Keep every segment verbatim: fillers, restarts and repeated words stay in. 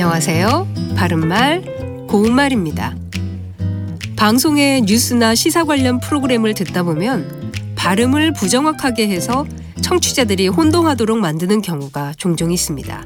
안녕하세요. 바른말, 고운말입니다. 방송의 뉴스나 시사 관련 프로그램을 듣다 보면 발음을 부정확하게 해서 청취자들이 혼동하도록 만드는 경우가 종종 있습니다.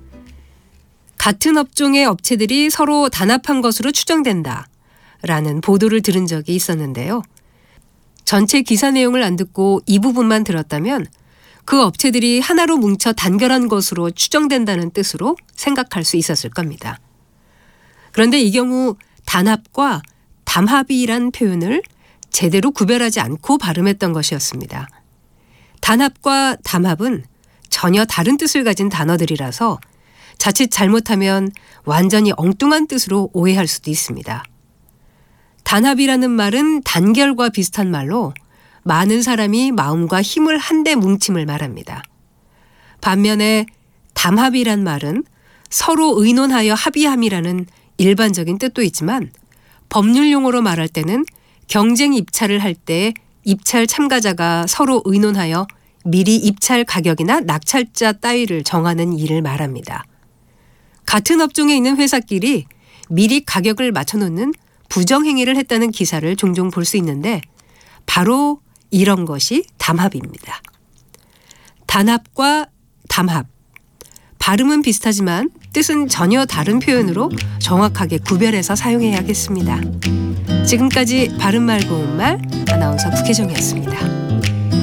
같은 업종의 업체들이 서로 단합한 것으로 추정된다 라는 보도를 들은 적이 있었는데요. 전체 기사 내용을 안 듣고 이 부분만 들었다면 그 업체들이 하나로 뭉쳐 단결한 것으로 추정된다는 뜻으로 생각할 수 있었을 겁니다. 그런데 이 경우 단합과 담합이란 표현을 제대로 구별하지 않고 발음했던 것이었습니다. 단합과 담합은 전혀 다른 뜻을 가진 단어들이라서 자칫 잘못하면 완전히 엉뚱한 뜻으로 오해할 수도 있습니다. 단합이라는 말은 단결과 비슷한 말로 많은 사람이 마음과 힘을 한데 뭉침을 말합니다. 반면에 담합이란 말은 서로 의논하여 합의함이라는 일반적인 뜻도 있지만 법률 용어로 말할 때는 경쟁 입찰을 할 때 입찰 참가자가 서로 의논하여 미리 입찰 가격이나 낙찰자 따위를 정하는 일을 말합니다. 같은 업종에 있는 회사끼리 미리 가격을 맞춰놓는 부정행위를 했다는 기사를 종종 볼 수 있는데 바로 이런 것이 담합입니다. 단합과 담합. 발음은 비슷하지만 뜻은 전혀 다른 표현으로 정확하게 구별해서 사용해야겠습니다. 지금까지 바른말 고운말 아나운서 국혜정이었습니다.